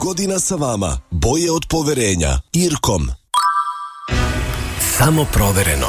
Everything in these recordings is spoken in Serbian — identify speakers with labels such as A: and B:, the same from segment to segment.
A: godina sa vama. Bolje od poverenja. Irkom.
B: Samo provereno.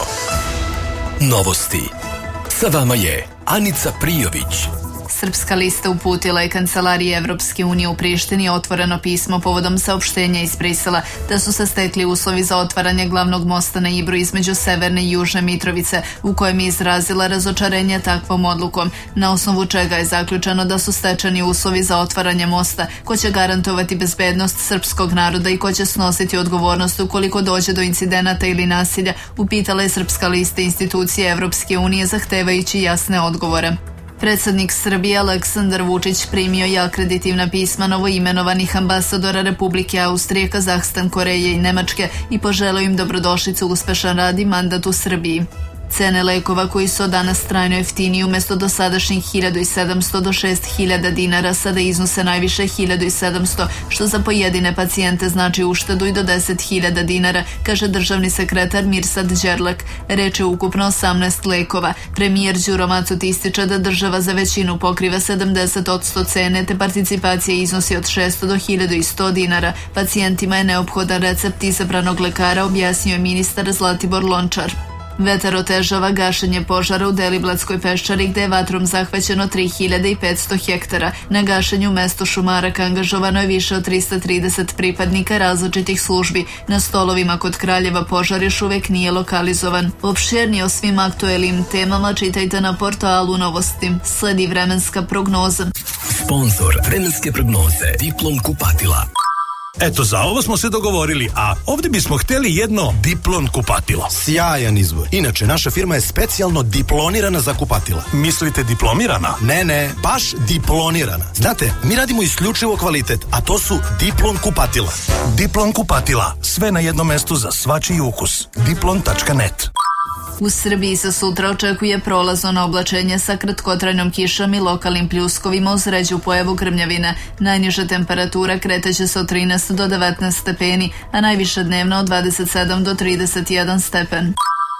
B: Novosti. Sa vama je Anica Prijović.
C: Srpska lista uputila je Kancelariji Evropske unije u Prištini otvoreno pismo povodom saopštenja iz Brisela da su se stekli uslovi za otvaranje glavnog mosta na Ibru između Severne i Južne Mitrovice, u kojem je izrazila razočarenje takvom odlukom, na osnovu čega je zaključeno da su stečeni uslovi za otvaranje mosta, ko će garantovati bezbednost srpskog naroda i ko će snositi odgovornost ukoliko dođe do incidenata ili nasilja, upitala je Srpska lista institucije Evropske unije zahtevajući jasne odgovore. Predsjednik Srbije Aleksandar Vučić primio je akreditivna pisma novoimenovanih ambasadora Republike Austrije, Kazahstan, Koreje i Nemačke i poželeo im dobrodošlicu, uspešan rad i mandat u Srbiji. Cene lekova koji su od danas trajno jeftiniji umjesto dosadašnjih 1700 do 6000 dinara sada iznose najviše 1700, što za pojedine pacijente znači uštedu i do 10.000 dinara, kaže državni sekretar Mirsad Đerlek. Reč je ukupno 18 lekova. Premijer Đuro Macut ističe da država za većinu pokriva 70% cene, te participacija iznosi od 600 do 1100 dinara. Pacijentima je neophodan recept izabranog lekara, objasnio je ministar Zlatibor Lončar. Vetar otežava gašenje požara u Deliblatskoj peščari gde je vatrom zahvaćeno 3500 hektara. Na gašenju mesto Šumarak angažovano je više od 330 pripadnika različitih službi. Na stolovima kod Kraljeva požar još uvek nije lokalizovan. Opširnije o svim aktuelnim temama čitajte na portalu Novosti. Sledi vremenska prognoza.
B: Sponzor vremenske prognoze Diplom kupatila.
D: Eto, za ovo smo se dogovorili, a ovdje bismo htjeli jedno Diplon kupatilo.
E: Sjajan izbor. Inače, naša firma je specijalno diplonirana za kupatila.
D: Mislite diplomirana?
E: Ne, baš diplonirana. Znate, mi radimo isključivo kvalitet, a to su Diplon kupatila.
D: Diplon kupatila. Sve na jednom mestu za svačiji ukus. Diplon.net.
C: U Srbiji se sutra očekuje prolazno oblačenje sa kratkotrajnom kišom i lokalnim pljuskovima uz ređu pojavu grmljavine. Najniža temperatura kretaće se od 13 do 19 stepeni, a najviša dnevna od 27 do 31 stepen.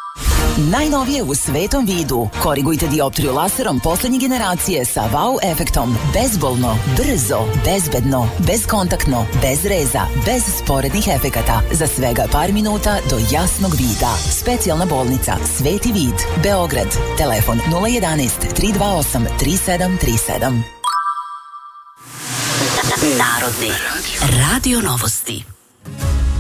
F: Najnovije u svetom vidu. Korigujte dioptriju laserom poslednje generacije sa wow efektom. Bezbolno, brzo, bezbedno, bezkontaktno, bez reza, bez sporednih efekata. Za svega par minuta do jasnog vida. Specijalna bolnica Sveti vid, Beograd. Telefon 011 328 3737.
G: Narodni radio novosti.